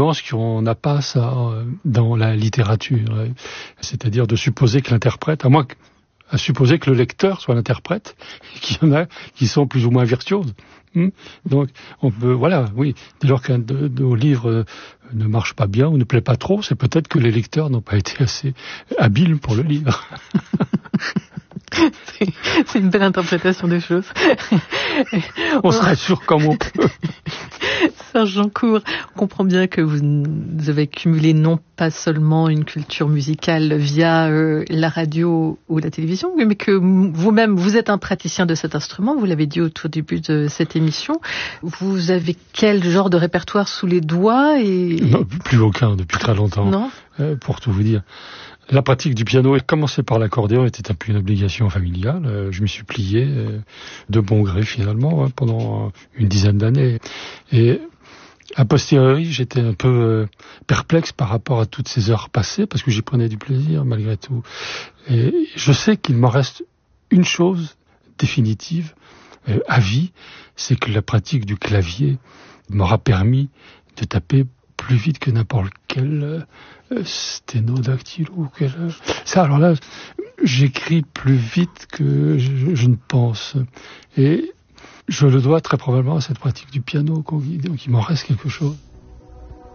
nuance qu'on n'a pas ça dans la littérature. C'est-à-dire de supposer que l'interprète, à supposer que le lecteur soit l'interprète, qu'il y en a qui sont plus ou moins virtuoses. Donc, on peut, dès lors qu'un de nos livres ne marche pas bien ou ne plaît pas trop, c'est peut-être que les lecteurs n'ont pas été assez habiles pour le lire. C'est une belle interprétation des choses. On se rassure comme on peut. Serge Jancourt, on comprend bien que vous avez cumulé non pas seulement une culture musicale via la radio ou la télévision, mais que vous-même, vous êtes un praticien de cet instrument, vous l'avez dit au tout début de cette émission. Vous avez quel genre de répertoire sous les doigts Non, plus aucun, depuis très longtemps. Non. Pour tout vous dire. La pratique du piano, commencer par l'accordéon, était un peu une obligation familiale. Je m'y suis plié de bon gré finalement pendant une dizaine d'années. Et a posteriori, j'étais un peu perplexe par rapport à toutes ces heures passées, parce que j'y prenais du plaisir malgré tout. Et je sais qu'il m'en reste une chose définitive à vie, c'est que la pratique du clavier m'aura permis de taper plus vite que n'importe quel sténodactylo. Ça, alors là, j'écris plus vite que je ne pense. Et je le dois très probablement à cette pratique du piano, donc il m'en reste quelque chose.